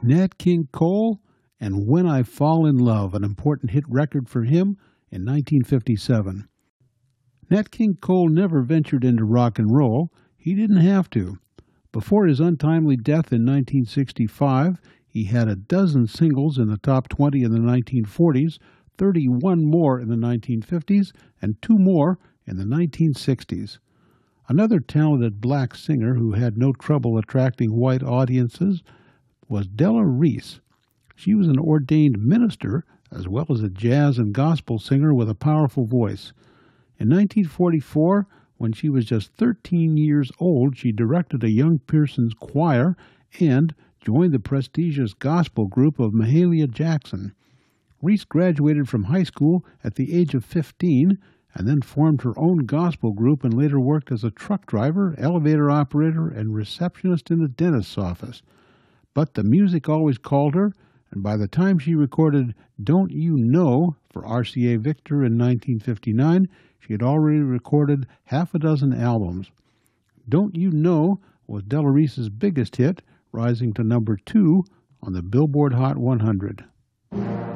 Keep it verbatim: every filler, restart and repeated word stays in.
Nat King Cole and When I Fall in Love, an important hit record for him in nineteen fifty-seven. Nat King Cole never ventured into rock and roll. He didn't have to. Before his untimely death in nineteen sixty-five, he had a dozen singles in the top twenty in the nineteen forties, thirty-one more in the nineteen fifties, and two more in the nineteen sixties. Another talented black singer who had no trouble attracting white audiences was Della Reese. She was an ordained minister as well as a jazz and gospel singer with a powerful voice. In nineteen forty-four, when she was just thirteen years old, she directed a young Pearson's choir and joined the prestigious gospel group of Mahalia Jackson. Reese graduated from high school at the age of fifteen and then formed her own gospel group and later worked as a truck driver, elevator operator, and receptionist in the dentist's office. But the music always called her, and by the time she recorded Don't You Know for R C A Victor in nineteen fifty-nine, she had already recorded half a dozen albums. Don't You Know was Della Reese's biggest hit, rising to number two on the Billboard Hot one hundred.